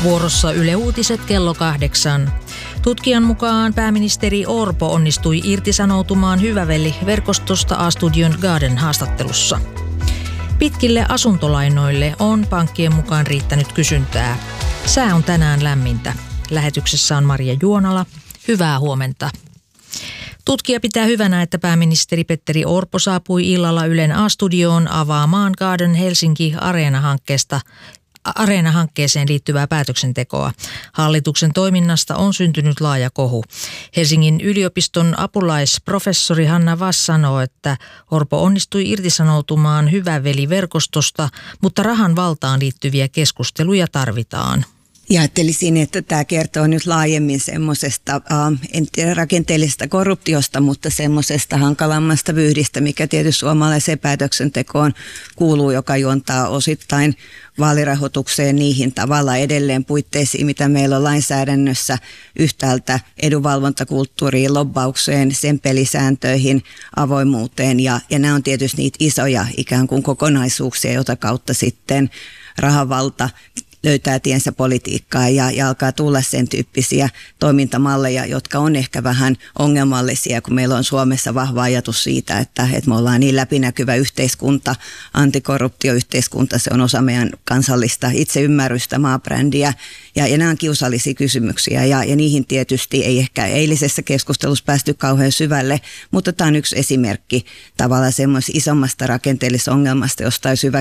Vuorossa Yle Uutiset kello 8. Tutkijan mukaan pääministeri Orpo onnistui irtisanoutumaan Hyvä-veli-verkostosta A-studion Garden-haastattelussa. Pitkille asuntolainoille on pankkien mukaan riittänyt kysyntää. Sää on tänään lämmintä. Lähetyksessä on Maria Juonala. Hyvää huomenta. Tutkija pitää hyvänä, että pääministeri Petteri Orpo saapui illalla Ylen A-studioon avaamaan Garden Helsinki Areena-hankkeeseen liittyvää päätöksentekoa. Hallituksen toiminnasta on syntynyt laaja kohu. Helsingin yliopiston apulaisprofessori Hanna Vass sanoo, että Orpo onnistui irtisanoutumaan Hyvä-veli-verkostosta, mutta rahan valtaan liittyviä keskusteluja tarvitaan. Ja ajattelisin, että tämä kertoo nyt laajemmin semmoisesta, en tiedä rakenteellisesta korruptiosta, mutta semmoisesta hankalammasta vyyhdistä, mikä tietysti suomalaiseen päätöksentekoon kuuluu, joka juontaa osittain vaalirahoitukseen niihin tavalla edelleen puitteisiin, mitä meillä on lainsäädännössä yhtäältä edunvalvontakulttuuriin, lobbaukseen, sen pelisääntöihin, avoimuuteen ja nämä on tietysti niitä isoja ikään kuin kokonaisuuksia, jota kautta sitten rahavalta löytää tiensä politiikkaa ja alkaa tulla sen tyyppisiä toimintamalleja, jotka on ehkä vähän ongelmallisia, kun meillä on Suomessa vahva ajatus siitä, että me ollaan niin läpinäkyvä yhteiskunta, antikorruptioyhteiskunta, se on osa meidän kansallista itseymmärrystä, maabrändiä ja nämä on kiusallisia kysymyksiä ja niihin tietysti ei ehkä eilisessä keskustelussa päästy kauhean syvälle, mutta tämä on yksi esimerkki tavallaan semmoista isommasta rakenteellisesta ongelmasta, josta olisi hyvä